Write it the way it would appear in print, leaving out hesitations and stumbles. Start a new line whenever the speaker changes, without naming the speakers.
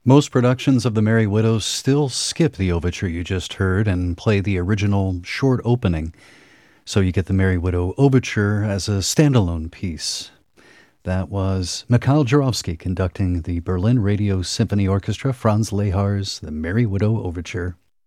Most productions of The Merry Widow still skip the overture you just heard and play the original short opening. So you get the Merry Widow Overture as a standalone piece. That was Mikhail Jurovsky conducting the Berlin Radio Symphony Orchestra, Franz Lehar's The Merry Widow Overture.